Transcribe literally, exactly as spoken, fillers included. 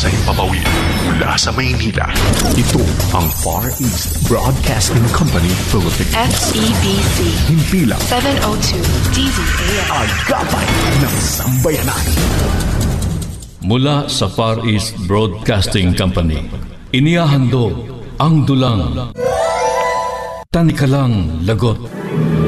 sa himpapawid mula sa Maynila. Ito ang Far East Broadcasting Company Philippines. F E B C. Himpilang seven oh two D Z A M. Agapay ng Sambayanan. Mula sa Far East Broadcasting Company, inihahandog ang dulang Tanikalang Lagot.